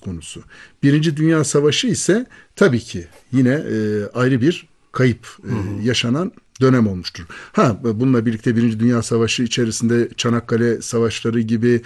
konusu. Birinci Dünya Savaşı ise tabii ki yine ayrı bir kayıp yaşanan dönem olmuştur. Bununla birlikte Birinci Dünya Savaşı içerisinde Çanakkale Savaşları gibi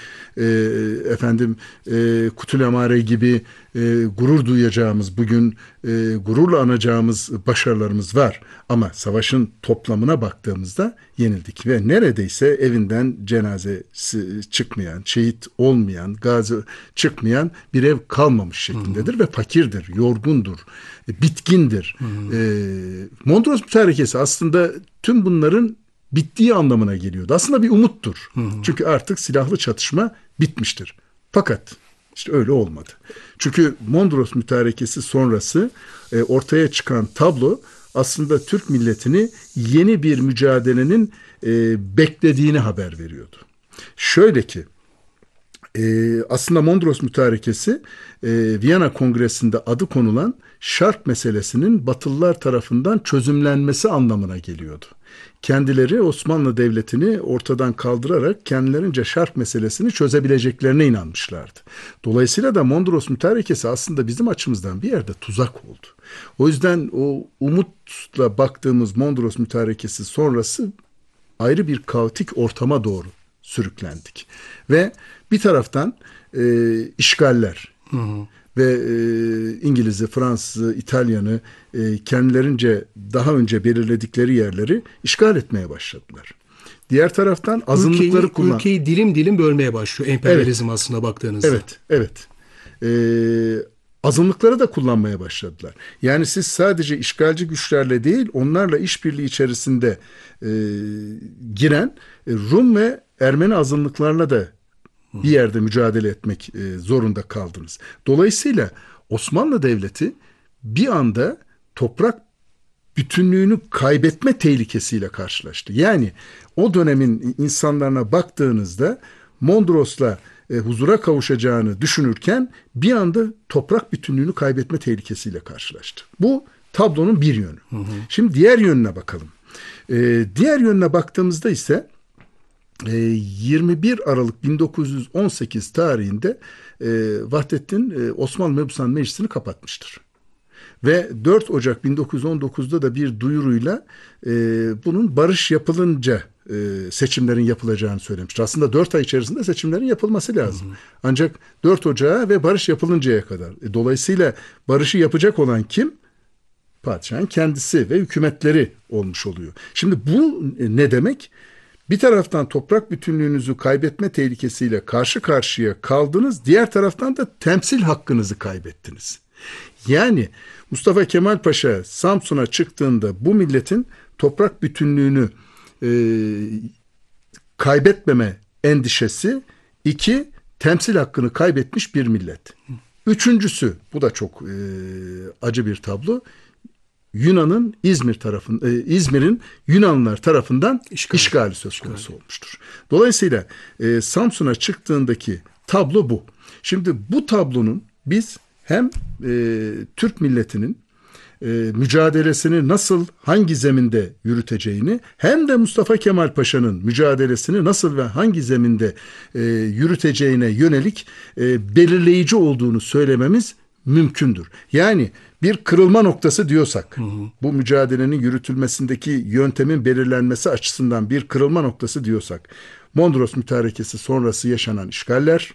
Kutulemare gibi gurur duyacağımız, bugün gururla anacağımız başarılarımız var. Ama savaşın toplamına baktığımızda yenildik ve neredeyse evinden cenazesi çıkmayan, şehit olmayan, gazi çıkmayan bir ev kalmamış şeklindedir ve fakirdir, yorgundur, bitkindir. Mondros Mütarekesi aslında tüm bunların bittiği anlamına geliyordu. Aslında bir umuttur. Çünkü artık silahlı çatışma bitmiştir. Fakat işte öyle olmadı. Çünkü Mondros Mütarekesi sonrası ortaya çıkan tablo aslında Türk milletini yeni bir mücadelenin beklediğini haber veriyordu. Şöyle ki aslında Mondros Mütarekesi Viyana Kongresi'nde adı konulan şark meselesinin Batılılar tarafından çözümlenmesi anlamına geliyordu. Kendileri Osmanlı Devleti'ni ortadan kaldırarak kendilerince şark meselesini çözebileceklerine inanmışlardı. Dolayısıyla da Mondros Mütarekesi aslında bizim açımızdan bir yerde tuzak oldu. O yüzden o umutla baktığımız Mondros Mütarekesi sonrası ayrı bir kaotik ortama doğru sürüklendik. Ve bir taraftan işgaller ve İngiliz'i, Fransız'ı, İtalyan'ı kendilerince daha önce belirledikleri yerleri işgal etmeye başladılar. Diğer taraftan azınlıkları ülkeyi dilim dilim bölmeye başlıyor emperyalizm aslında baktığınızda. Evet. Azınlıkları da kullanmaya başladılar. Yani siz sadece işgalci güçlerle değil, onlarla işbirliği içerisinde giren Rum ve Ermeni azınlıklarla da bir yerde mücadele etmek zorunda kaldınız. Dolayısıyla Osmanlı Devleti bir anda toprak bütünlüğünü kaybetme tehlikesiyle karşılaştı. Yani o dönemin insanlarına baktığınızda Mondros'la huzura kavuşacağını düşünürken bir anda toprak bütünlüğünü kaybetme tehlikesiyle karşılaştı. Bu tablonun bir yönü. Şimdi diğer yönüne bakalım. Diğer yönüne baktığımızda ise 21 Aralık 1918 tarihinde Vahdettin Osmanlı Mebusan Meclisi'ni kapatmıştır. Ve 4 Ocak 1919'da da bir duyuruyla bunun barış yapılınca seçimlerin yapılacağını söylemiştir. Aslında 4 ay içerisinde seçimlerin yapılması lazım. Ancak 4 Ocağı ve barış yapılıncaya kadar. Dolayısıyla barışı yapacak olan kim? Padişahın kendisi ve hükümetleri olmuş oluyor. Şimdi bu ne demek? Bir taraftan toprak bütünlüğünüzü kaybetme tehlikesiyle karşı karşıya kaldınız. Diğer taraftan da temsil hakkınızı kaybettiniz. Yani Mustafa Kemal Paşa Samsun'a çıktığında bu milletin toprak bütünlüğünü kaybetmeme endişesi, 2, temsil hakkını kaybetmiş bir millet. Üçüncüsü, bu da çok acı bir tablo. Yunan'ın İzmir'in Yunanlılar tarafından işgali söz konusu olmuştur. Dolayısıyla Samsun'a çıktığındaki tablo bu. Şimdi bu tablonun biz hem Türk milletinin mücadelesini nasıl, hangi zeminde yürüteceğini, hem de Mustafa Kemal Paşa'nın mücadelesini nasıl ve hangi zeminde yürüteceğine yönelik belirleyici olduğunu söylememiz mümkündür. Yani bir kırılma noktası diyorsak, bu mücadelenin yürütülmesindeki yöntemin belirlenmesi açısından bir kırılma noktası diyorsak, Mondros Mütarekesi sonrası yaşanan işgaller,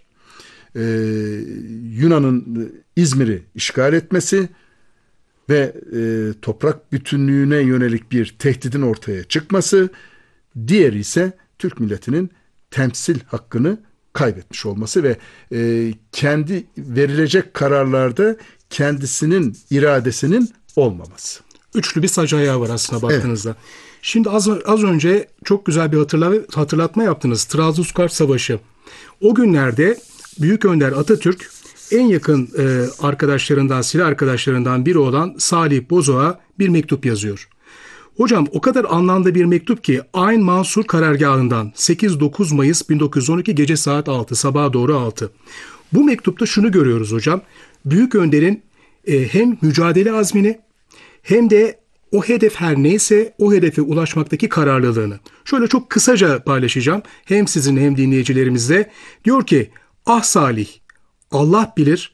Yunan'ın İzmir'i işgal etmesi ve toprak bütünlüğüne yönelik bir tehdidin ortaya çıkması, diğeri ise Türk milletinin temsil hakkını kaybetmiş olması ve kendi verilecek kararlarda kendisinin iradesinin olmaması. Üçlü bir sac ayağı var aslında baktığınızda. Evet. Şimdi az önce çok güzel bir hatırlatma yaptınız. Trablusgarp Savaşı. O günlerde Büyük Önder Atatürk en yakın silah arkadaşlarından biri olan Salih Bozok'a bir mektup yazıyor. Hocam o kadar anlamlı bir mektup ki Ayn Mansur karargahından 8-9 Mayıs 1912 gece saat 6, sabaha doğru 6. Bu mektupta şunu görüyoruz hocam. Büyük Önder'in hem mücadele azmini hem de o hedef her neyse o hedefe ulaşmaktaki kararlılığını. Şöyle çok kısaca paylaşacağım. Hem sizin hem dinleyicilerimizle. Diyor ki, ah Salih, Allah bilir